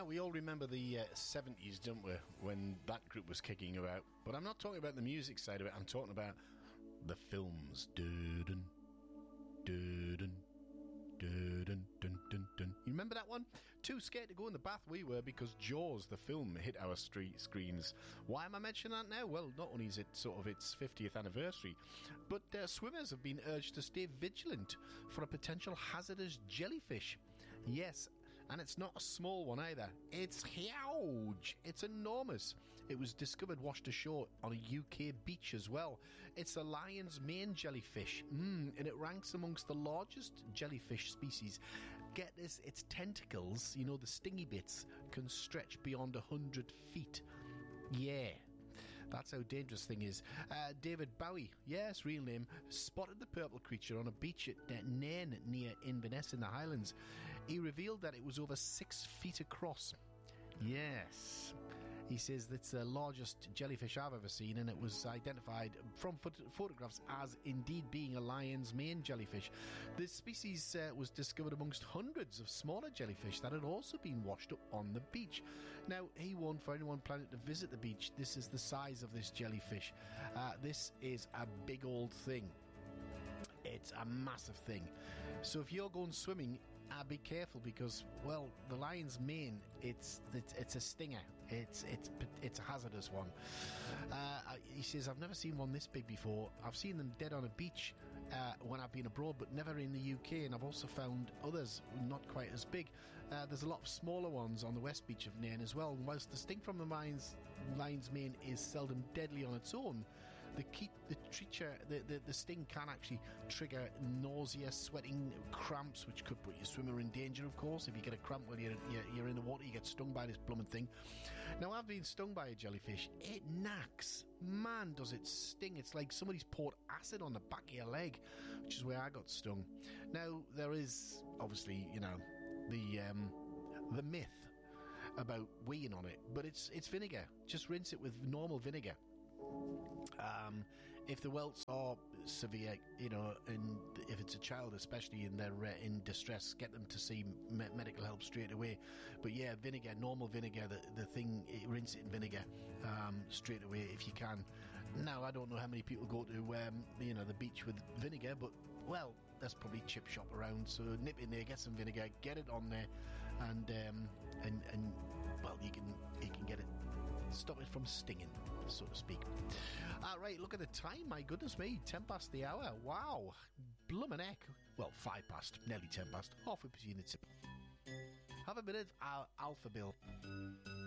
Now, we all remember the 70s, don't we, when that group was kicking about. But I'm not talking about the music side of it. I'm talking about the films. Dun, dun, dun. Dun, dun, dun, dun, dun. You remember that one? Too scared to go in the bath we were because Jaws, the film, hit our screens. Why am I mentioning that now? Well, not only is it sort of its 50th anniversary, but swimmers have been urged to stay vigilant for a potential hazardous jellyfish. Yes, and it's not a small one either. It's huge. It's enormous. It was discovered washed ashore on a UK beach as well. It's the lion's mane jellyfish, and it ranks amongst the largest jellyfish species. Get this, its tentacles, you know, the stingy bits, can stretch beyond 100 feet. Yeah. That's how dangerous this thing is. David Bowie, yes, real name, spotted the purple creature on a beach at Nairn near Inverness in the Highlands. He revealed that it was over 6 feet across. Yes. He says that's the largest jellyfish I've ever seen, and it was identified from photographs as indeed being a lion's mane jellyfish. This species was discovered amongst hundreds of smaller jellyfish that had also been washed up on the beach. Now, he warned for anyone planning to visit the beach, this is the size of this jellyfish. This is a big old thing. It's a massive thing. So if you're going swimming, be careful because, well, the lion's mane, it's a stinger. It's a hazardous one. He says, I've never seen one this big before. I've seen them dead on a beach when I've been abroad, but never in the UK, and I've also found others not quite as big. There's a lot of smaller ones on the west beach of Nairn as well, and whilst the sting from the lion's mane is seldom deadly on its own, the sting can actually trigger nausea, sweating, cramps, which could put your swimmer in danger, of course. If you get a cramp when you're in the water, you get stung by this blooming thing. Now, I've been stung by a jellyfish. It knacks. Man, does it sting. It's like somebody's poured acid on the back of your leg, which is where I got stung. Now, there is, obviously, you know, the myth about weeing on it, but it's vinegar. Just rinse it with normal vinegar. If the welts are severe, you know, and if it's a child especially and they're in distress, get them to see medical help straight away. But yeah, vinegar, normal vinegar, the thing, rinse it in vinegar straight away if you can. Now, I don't know how many people go to the beach with vinegar, but well, there's probably a chip shop around, so nip in there, get some vinegar, get it on there, and well, you can get it, stop it from stinging, so to speak. Right, look at the time, my goodness me, 10 past the hour. Wow, bloomin' heck. Well, 5 past, nearly 10 past, halfway between the tip. Have a minute, Alpha Bill.